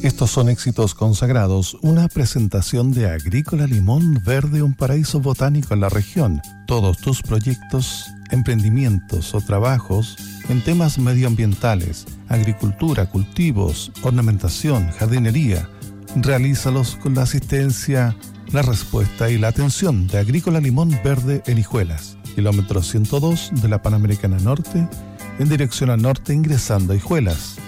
Estos son éxitos consagrados, una presentación de Agrícola Limón Verde, un paraíso botánico en la región. Todos tus proyectos, emprendimientos o trabajos en temas medioambientales, agricultura, cultivos, ornamentación, jardinería, realízalos con la asistencia, la respuesta y la atención de Agrícola Limón Verde en Hijuelas, kilómetro 102 de la Panamericana Norte, en dirección al norte ingresando a Hijuelas.